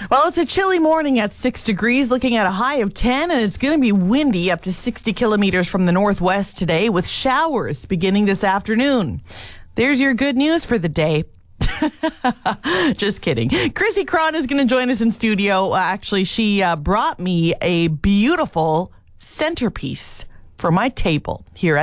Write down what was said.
Well, it's a chilly morning at 6 degrees, looking at a high of 10, and it's going to be windy up to 60 kilometers from the northwest today with showers beginning this afternoon. There's your good news for the day. Just kidding. Chrissy Cron is going to join us in studio. Actually, she brought me a beautiful centerpiece for my table here at